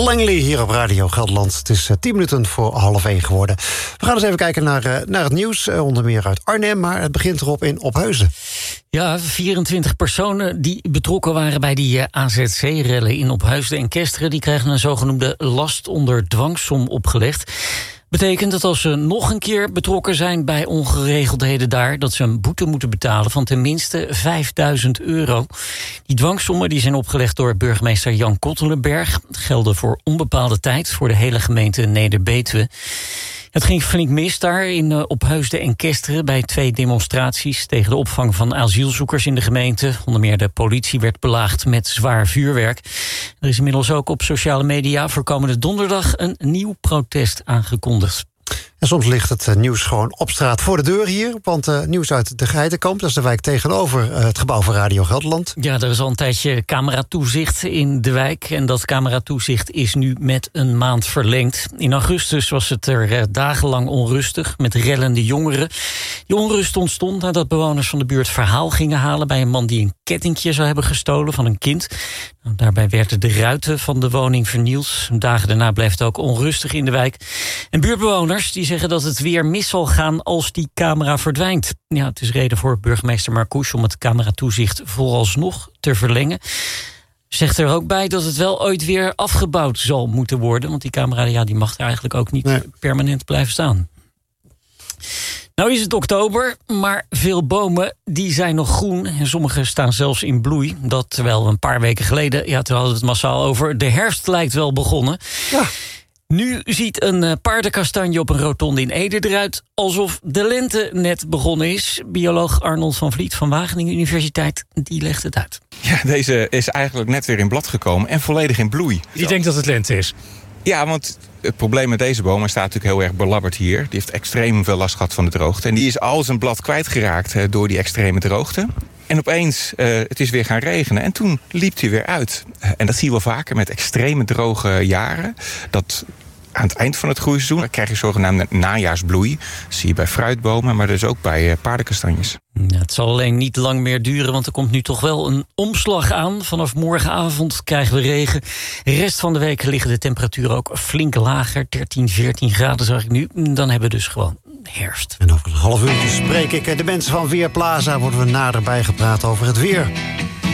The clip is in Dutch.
Langley hier op Radio Gelderland. Het is 10 minuten voor 12:30 geworden. We gaan eens even kijken naar het nieuws, onder meer uit Arnhem, maar het begint erop in Opheusden. Ja, 24 personen die betrokken waren bij die AZC-rellen in Opheusden en Kesteren, die krijgen een zogenoemde last onder dwangsom opgelegd. Betekent dat als ze nog een keer betrokken zijn bij ongeregeldheden daar, dat ze een boete moeten betalen van tenminste €5.000. Die dwangsommen die zijn opgelegd door burgemeester Jan Kottelenberg. Gelden voor onbepaalde tijd voor de hele gemeente Neder-Betuwe. Het ging flink mis daar in Opheusden en Kesteren bij 2 demonstraties tegen de opvang van asielzoekers in de gemeente. Onder meer de politie werd belaagd met zwaar vuurwerk. Er is inmiddels ook op sociale media voor komende donderdag een nieuw protest aangekondigd. En soms ligt het nieuws gewoon op straat voor de deur hier. Want nieuws uit de Geitenkamp, dat is de wijk tegenover het gebouw van Radio Gelderland. Ja, er is al een tijdje cameratoezicht in de wijk. En dat cameratoezicht is nu met een maand verlengd. In augustus was het er dagenlang onrustig met rellende jongeren. Die onrust ontstond nadat bewoners van de buurt verhaal gingen halen bij een man die een kettingje zou hebben gestolen van een kind. Daarbij werden de ruiten van de woning vernield. Dagen daarna bleef het ook onrustig in de wijk. En buurtbewoners die zeggen dat het weer mis zal gaan als die camera verdwijnt. Ja, het is reden voor burgemeester Marcouch om het cameratoezicht vooralsnog te verlengen. Zegt er ook bij dat het wel ooit weer afgebouwd zal moeten worden. Want die camera die mag er eigenlijk ook niet permanent blijven staan. Nou is het oktober, maar veel bomen die zijn nog groen en sommige staan zelfs in bloei. Dat terwijl we een paar weken geleden, toen hadden we het massaal over, de herfst lijkt wel begonnen. Ja. Nu ziet een paardenkastanje op een rotonde in Ede eruit alsof de lente net begonnen is. Bioloog Arnold van Vliet van Wageningen Universiteit, die legt het uit. Ja, deze is eigenlijk net weer in blad gekomen en volledig in bloei. Je denkt dat het lente is? Ja, want het probleem met deze boom, hij staat natuurlijk heel erg belabberd hier. Die heeft extreem veel last gehad van de droogte. En die is al zijn blad kwijtgeraakt door die extreme droogte. En opeens, het is weer gaan regenen. En toen liep hij weer uit. En dat zie je wel vaker met extreme droge jaren. Dat aan het eind van het groeiseizoen krijg je zogenaamde najaarsbloei. Dat zie je bij fruitbomen, maar dus ook bij paardenkastanjes. Ja, het zal alleen niet lang meer duren, want er komt nu toch wel een omslag aan. Vanaf morgenavond krijgen we regen. De rest van de week liggen de temperaturen ook flink lager. 13, 14 graden zag ik nu. Dan hebben we dus gewoon herfst. En over een half uurtje spreek ik de mensen van Weerplaza. Worden we nader bijgepraat over het weer.